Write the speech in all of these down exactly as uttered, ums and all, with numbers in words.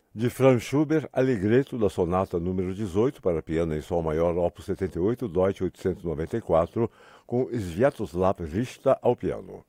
De Franz Schubert, Allegretto da Sonata número dezoito para piano em sol maior, opus setenta e oito, Deutsch oitocentos e noventa e quatro, com Sviatoslav Richter ao piano.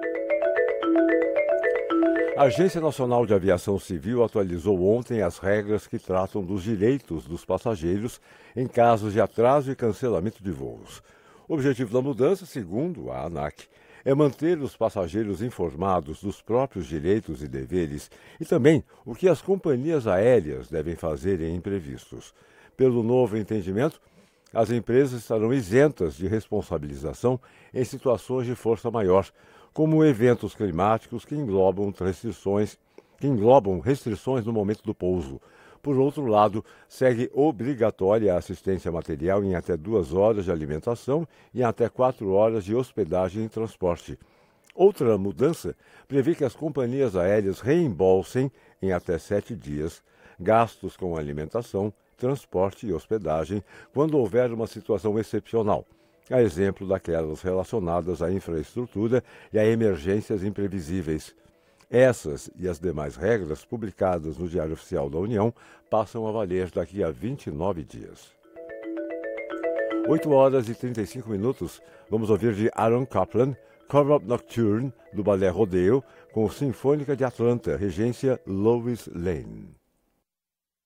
A Agência Nacional de Aviação Civil atualizou ontem as regras que tratam dos direitos dos passageiros em casos de atraso e cancelamento de voos. O objetivo da mudança, segundo a ANAC, é manter os passageiros informados dos próprios direitos e deveres e também o que as companhias aéreas devem fazer em imprevistos. Pelo novo entendimento, as empresas estarão isentas de responsabilização em situações de força maior, como eventos climáticos que englobam restrições, que englobam restrições no momento do pouso. Por outro lado, segue obrigatória a assistência material em até duas horas de alimentação e em até quatro horas de hospedagem e transporte. Outra mudança prevê que as companhias aéreas reembolsem, em até sete dias, gastos com alimentação, transporte e hospedagem quando houver uma situação excepcional, a exemplo daquelas relacionadas à infraestrutura e a emergências imprevisíveis. Essas e as demais regras publicadas no Diário Oficial da União passam a valer daqui a vinte e nove dias. oito horas e trinta e cinco minutos, vamos ouvir de Aaron Copland, Cover Up Nocturne, do Ballet Rodeo, com Sinfônica de Atlanta, regência Lois Lane.